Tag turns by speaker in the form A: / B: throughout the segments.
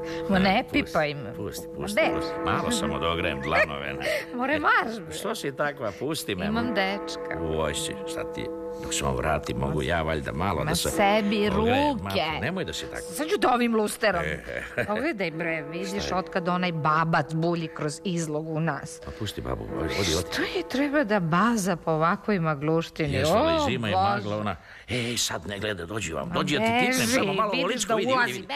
A: Ma ne pipaj me.
B: Pusti. Malo samo dogrejem dlanove.
A: More marš.
B: Što si takva, pusti me.
A: Imam dečka.
B: Oj si, šta ti je? Dok se on vrati, mogu ja valjda malo da se...
A: Ma sebi ruke.
B: Nemoj da si tako.
A: Sad ću ovim lusterom. Pogledaj bre, vidiš otkad onaj babac bulji kroz izlog u nas.
B: Pa pusti babu, odi.
A: Što je treba da baza po ovakvoj magluštini?
B: Jesu li zima i magla ona... Ej, sad ne gleda, dođi vam, dođi ja ti tipnem, samo malo u ličku, vidi.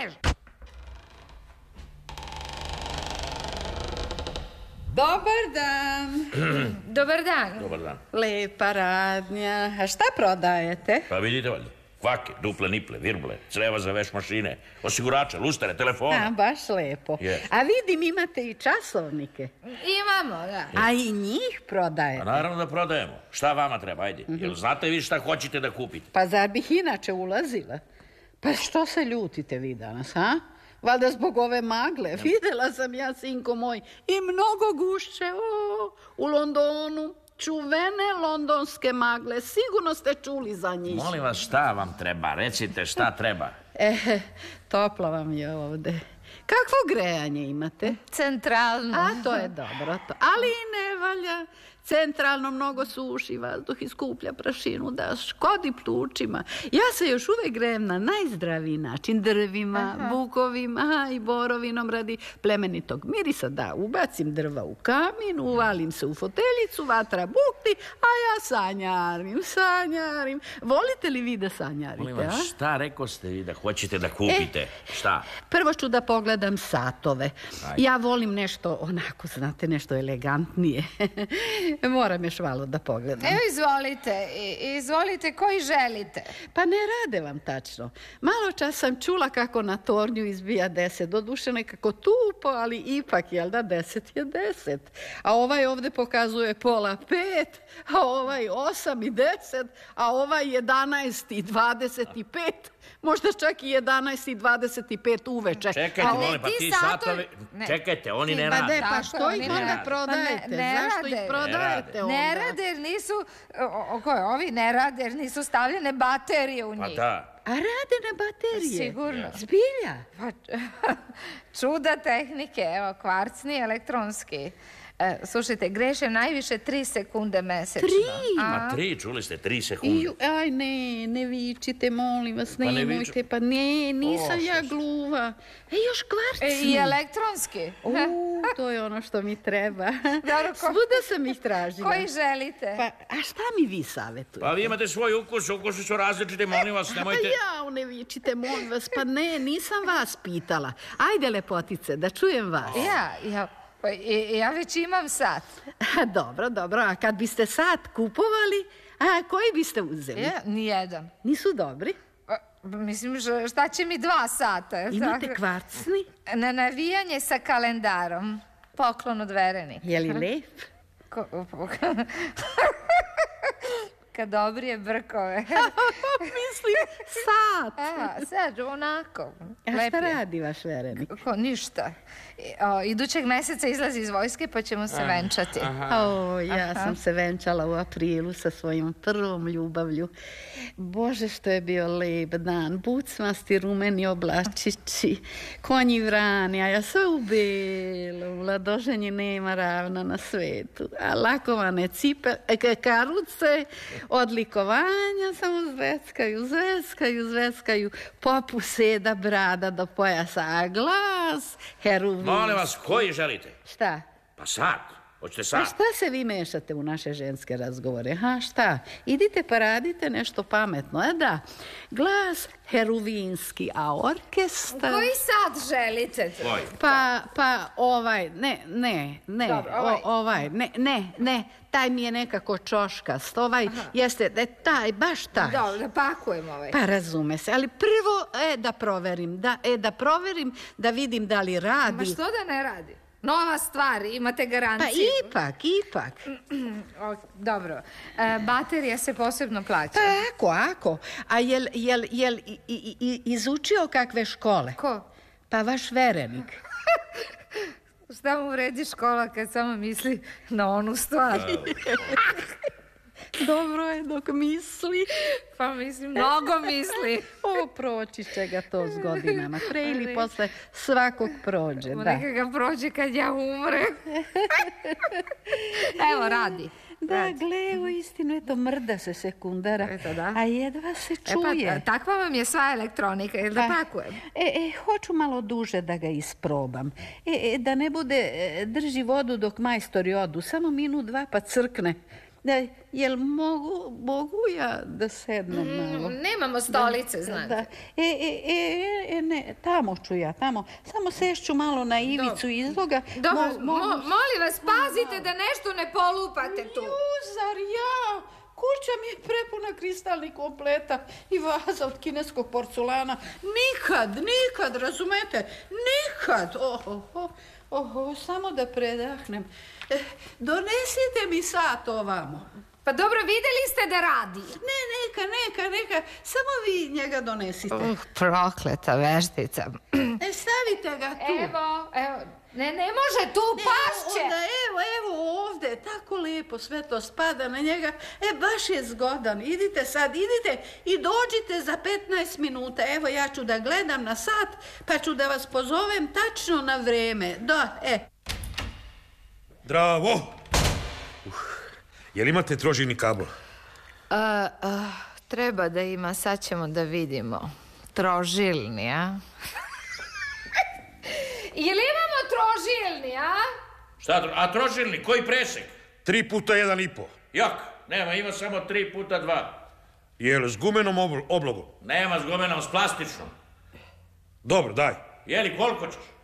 C: Dobar dan.
A: Dobar dan.
B: Dobar dan.
C: Lepa radnja. A šta prodajete?
B: Pa vidite valjda, kvake, duple, niple, virble, creva za veš mašine, osigurače, lustere, telefone.
C: A, baš lepo. A vidim imate i časovnike.
A: Imamo, da.
C: A i njih prodajete?
B: Pa naravno da prodajemo. Šta vama treba, ajde. Jel znate vi šta hoćete da kupite?
C: Pa zar bih inače ulazila? Pa što se ljutite vi danas, ha? Valjda zbog ove magle. Videla sam ja, sinko moj, i mnogo gušće. U Londonu. Čuvene londonske magle. Sigurno ste čuli za njih.
B: Molim vas, šta vam treba? Recite šta treba.
C: Toplo vam je ovde. Kakvo grejanje imate?
A: Centralno.
C: A, to je dobro. Ali ne valja. Centralno mnogo suši vazduh i skuplja prašinu da škodi plućima. Ja se još uvek grejem na najzdraviji način, drvima, bukovima i borovinom radi plemenitog mirisa. Da, ubacim drva u kamin, uvalim se u foteljicu, vatra bukti, a ja sanjarim. Volite li vi da sanjarite?
B: Molim vas, šta rekao ste vi da hoćete da kupite? Šta?
C: Prvo ću da pogledam satove. Ja volim nešto onako, znate, nešto elegantnije. Moram još malo da pogledam.
A: Evo, izvolite, koji želite?
C: Pa ne rade vam tačno. Malo čas sam čula kako na tornju izbija 10. Doduše nekako tupo, ali ipak, jel da, 10 je 10. A ovaj ovde pokazuje pola 5, a ovaj 8 i 10, a ovaj 11 i 25. Možda čak i 11 i 25 uveče.
B: Čekajte, molim, pa ti satovi... Čekajte, oni ne rade.
C: Pa što ih onda prodajete? Zašto ih prodajete onda?
A: Ne rade jer nisu... Ovi ne rade jer nisu stavljene baterije u njih.
B: Pa da.
C: A rade na baterije?
A: Sigurno.
C: Zbilja?
A: Čuda tehnike, evo, kvarcni, elektronski. Slušajte, greše najviše 3 sekunde mesečno.
C: 3?
B: Ma 3, čuli ste, 3 sekunde.
C: Aj ne vičite, molim vas, nemojte. Pa ne, nisam ja gluva. Još kvarcni.
A: I elektronski.
C: To je ono što mi treba. Svuda sam ih tražila.
A: Koji želite?
C: Pa, a šta mi vi savjetujete?
B: Pa vi imate svoj ukus, ukusi su različite, molim vas, nemojte...
C: Ja, ne vičite, molim vas, pa ne, nisam vas pitala. Ajde, lepotice, da čujem vas.
A: Ja već imam sat.
C: Dobro, a kad biste sat kupovali, koji biste uzeli?
A: Nijedan.
C: Nisu dobri?
A: Mislim, šta će mi 2 sata?
C: Imate kvarcni?
A: Na navijanje sa kalendarom. Poklon od Verenika.
C: Je li lep?
A: Kad dobrije brkove.
C: Mislim, sat.
A: Sad, onako.
C: A šta radi vaš Verenik?
A: Ništa. Idućeg meseca izlazi iz vojske pa ćemo se venčati.
C: Ja sam se venčala u aprilu sa svojom prvom ljubavlju. Bože, što je bio lep dan. Bucmasti rumeni oblačići, konji vrani, a ja sve u belom. Vladoženji nema ravna na svetu. A lakovane cipe, karuce, odlikovanja samo zveckaju, popu seda brada do pojasa, a glas heruvinski.
B: Molim vas, koji želite?
C: Šta?
B: Pa sat, hoćete sat.
C: Pa šta se vi mešate u naše ženske razgovore? Šta? Idite pa radite nešto pametno, da? Glas heruvinski, a orkestar...
A: Koji sat želite?
C: Pa ovaj, ne, taj mi je nekako čoškast, ovaj jeste, baš taj.
A: Da pakujem ovaj.
C: Pa razume se, ali prvo da proverim, da vidim da li radi.
A: Ma što da ne radi? Nova stvar, imate garanciju.
C: Pa ipak.
A: Dobro, baterija se posebno plaća.
C: Pa ako. A jel izučio kakve škole?
A: Ko?
C: Pa vaš Verenik.
A: Šta mu vredi škola kad samo misli na onu stvar?
C: Dobro je dok misli.
A: Pa mislim, mnogo misli.
C: O, proći će ga to s godinama. Pre ili posle svakog prođe.
A: Neka ga prođe kad ja umrem. Evo, radi.
C: Da, gle, evo istinu, eto, mrda se sekundara, a jedva se čuje.
A: Pa, takva vam je sva elektronika, jel da pakujem?
C: Hoću malo duže da ga isprobam. Da ne bude, drži vodu dok majstori odu, samo minut, dva pa crkne. Jel mogu ja da sednem malo?
A: Nemamo stolice, znate.
C: Ne, tamo ću ja, tamo. Samo sešću malo na ivicu izloga.
A: Molim vas, pazite da nešto ne polupate tu.
C: Zar ja? Kuća mi je prepuna kristalnih kompleta i vaza od kineskog porculana. Nikad, razumete? Nikad. Samo da predahnem. Donesite mi sat ovamo.
A: Pa dobro, videli ste da radi.
C: Neka. Samo vi njega donesite.
A: Prokleta veštica.
C: Stavite ga tu.
A: Evo. Ne može tu, pašće.
C: Onda evo ovde, tako lijepo sve to spada na njega. Baš je zgodan. Idite i dođite za 15 minuta. Evo, ja ću da gledam na sat, pa ću da vas pozovem tačno na vreme.
D: Zdravo! Jel imate trožilni kabel?
A: Treba da ima, sad ćemo da vidimo. Trožilni, a? Jel imamo trožilni, a?
B: Šta, a trožilni, koji presek?
D: 3 puta 1,5.
B: Jak, nema, ima samo 3 puta 2.
D: Jel s gumenom oblogom?
B: Nema s gumenom, s plastičnom.
D: Dobro, daj.
B: Jeli, koliko ćeš?